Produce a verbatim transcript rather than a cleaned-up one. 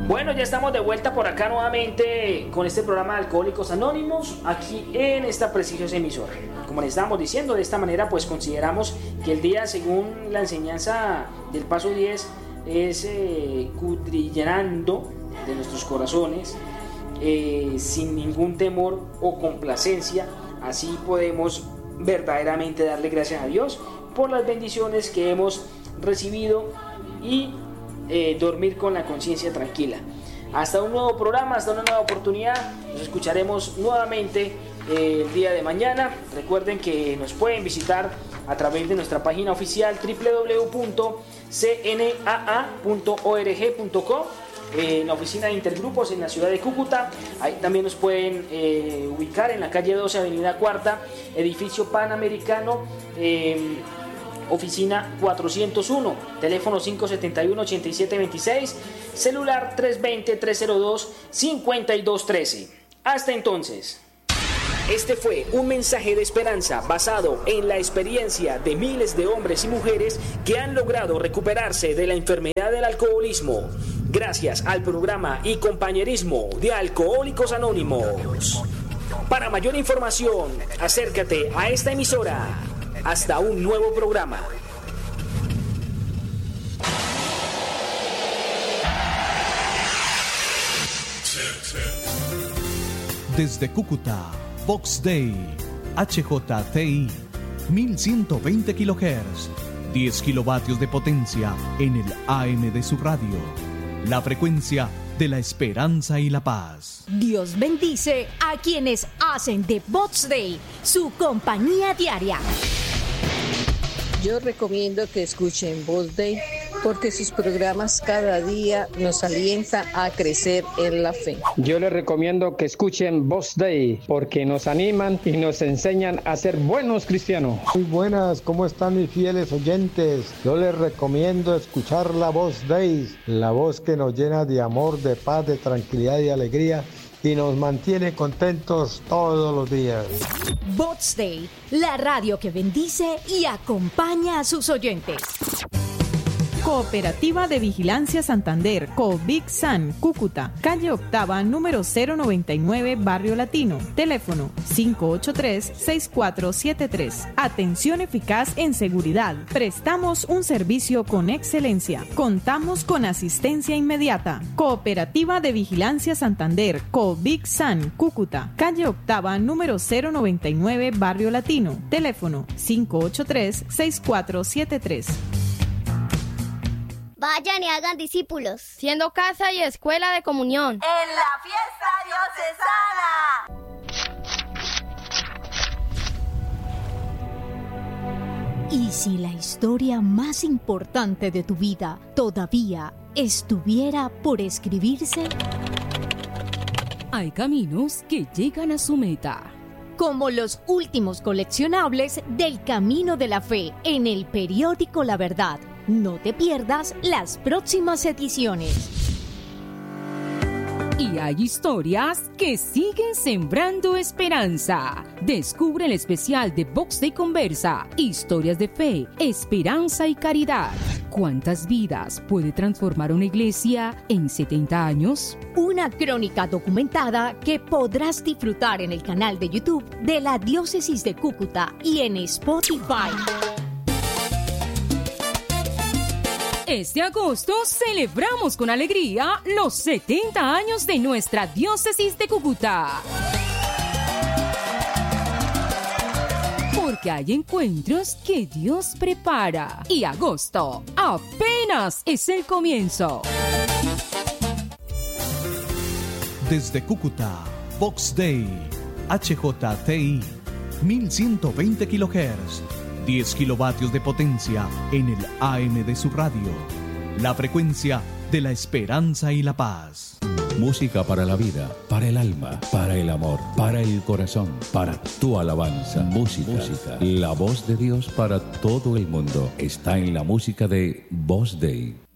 Bueno, ya estamos de vuelta por acá nuevamente con este programa de Alcohólicos Anónimos, aquí en esta prestigiosa emisora. Como les estábamos diciendo, de esta manera pues consideramos que el día, según la enseñanza del paso diez, es eh, cudrillando de nuestros corazones, eh, sin ningún temor o complacencia. Así podemos verdaderamente darle gracias a Dios por las bendiciones que hemos recibido y Eh, dormir con la conciencia tranquila. Hasta un nuevo programa, hasta una nueva oportunidad. Nos escucharemos nuevamente eh, el día de mañana. Recuerden que nos pueden visitar a través de nuestra página oficial doble u doble u doble u punto c n a a punto org punto co, eh, en la oficina de Intergrupos en la ciudad de Cúcuta. Ahí también nos pueden eh, ubicar en la calle doce, avenida Cuarta, edificio Panamericano, eh, oficina cuatrocientos uno, teléfono cinco siete uno, ocho siete dos seis, celular tres dos cero, tres cero dos, cinco dos uno tres. Hasta entonces. Este fue un mensaje de esperanza basado en la experiencia de miles de hombres y mujeres que han logrado recuperarse de la enfermedad del alcoholismo, gracias al programa y compañerismo de Alcohólicos Anónimos. Para mayor información, acércate a esta emisora. Hasta un nuevo programa. Desde Cúcuta, Vox Day, H J T I, mil ciento veinte kilohertz, diez kilovatios de potencia en el A M de su radio. La frecuencia de la esperanza y la paz. Dios bendice a quienes hacen de Vox Day su compañía diaria. Yo recomiendo que escuchen Vox Day porque sus programas cada día nos alientan a crecer en la fe. Yo les recomiendo que escuchen Vox Day porque nos animan y nos enseñan a ser buenos cristianos. Muy buenas, ¿cómo están mis fieles oyentes? Yo les recomiendo escuchar la Vox Day, la voz que nos llena de amor, de paz, de tranquilidad y alegría y nos mantiene contentos todos los días. Vox Day, la radio que bendice y acompaña a sus oyentes. Cooperativa de Vigilancia Santander, COVIGSAN, Cúcuta, calle Octava, número cero noventa y nueve, Barrio Latino. Teléfono cinco ocho tres, seis cuatro siete tres. Atención eficaz en seguridad. Prestamos un servicio con excelencia. Contamos con asistencia inmediata. Cooperativa de Vigilancia Santander, COVIGSAN, Cúcuta, calle Octava, número cero noventa y nueve, Barrio Latino. Teléfono cinco ocho tres, seis cuatro siete tres. Vayan y hagan discípulos, siendo casa y escuela de comunión, en la fiesta diocesana. ¿Y si la historia más importante de tu vida todavía estuviera por escribirse? Hay caminos que llegan a su meta, como los últimos coleccionables del Camino de la Fe en el periódico La Verdad. No te pierdas las próximas ediciones. Y hay historias que siguen sembrando esperanza. Descubre el especial de Vox Day Conversa, historias de fe, esperanza y caridad. ¿Cuántas vidas puede transformar una iglesia en setenta años? Una crónica documentada que podrás disfrutar en el canal de YouTube de la Diócesis de Cúcuta y en Spotify. Este agosto celebramos con alegría los setenta años de nuestra Diócesis de Cúcuta. Porque hay encuentros que Dios prepara. Y agosto apenas es el comienzo. Desde Cúcuta, Vox Day, H J T I, mil ciento veinte kilohertz. diez kilovatios de potencia en el A M de su radio. La frecuencia de la esperanza y la paz. Música para la vida, para el alma, para el amor, para el corazón, para tu alabanza. Música, música. La voz de Dios para todo el mundo está en la música de Vox Day.